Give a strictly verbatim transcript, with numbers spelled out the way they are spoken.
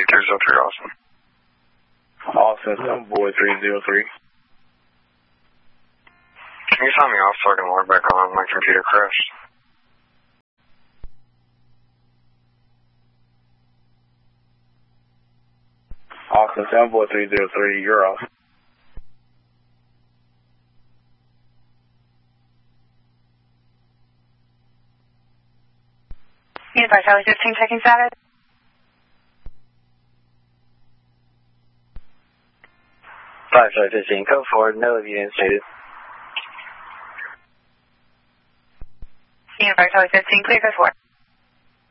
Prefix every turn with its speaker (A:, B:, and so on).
A: three zero three, Austin.
B: Austin, seven boy three zero three.
A: Can you sign me off so I can log back on? My computer crashed.
B: Austin, seven boy three zero three, you're off.
C: Unified Charlie fifteen, checking status.
D: five Charlie fifteen, code forward, no evidence stated.
C: Unified Charlie fifteen, clear code forward.